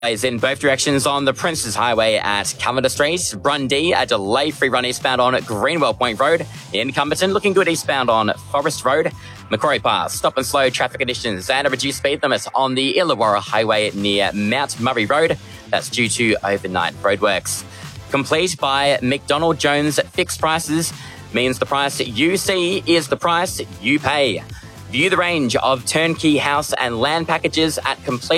Is in both directions on the Princes Highway at Cavendish Street. Brundee, a delay-free run eastbound on Greenwell Point Road. In Cumberton, looking good eastbound on Forest Road. Macquarie Pass, stop and slow traffic conditions and a reduced speed limit on the Illawarra Highway near Mount Murray Road. That's due to overnight roadworks. Complete by McDonald Jones Fixed Prices means the price you see is the price you pay. View the range of turnkey house and land packages at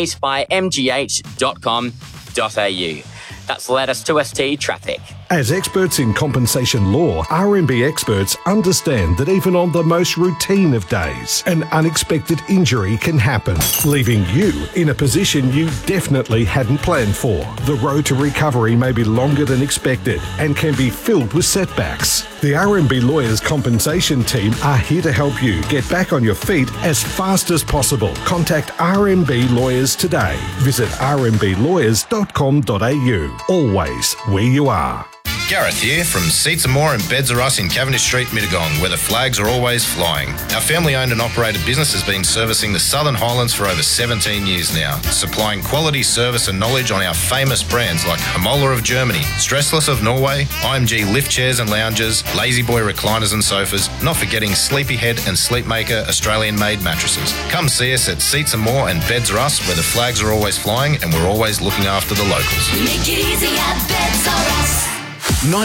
completebymgh.com.au. That's the latest 2ST traffic. As experts in compensation law, RMB experts understand that even on the most routine of days, an unexpected injury can happen, leaving you in a position you definitely hadn't planned for. The road to recovery may be longer than expected and can be filled with setbacks. The RMB Lawyers Compensation Team are here to help you get back on your feet as fast as possible. Contact RMB Lawyers today. Visit rmblawyers.com.au. Always where you are. Gareth here from Seats and More and Beds Are Us in Cavendish Street, Mittagong, where the flags are always flying. Our family-owned and operated business has been servicing the Southern Highlands for over 17 years now, supplying quality service and knowledge on our famous brands like Hamola of Germany, Stressless of Norway, IMG lift chairs and lounges, Lazy Boy recliners and sofas, not forgetting Sleepyhead and Sleepmaker Australian-made mattresses. Come see us at Seats and More and Beds Are Us, where the flags are always flying and we're always looking after the locals. Make it easy at Beds Are Us.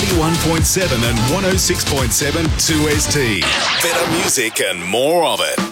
91.7 and 106.7 2ST. Better music and more of it.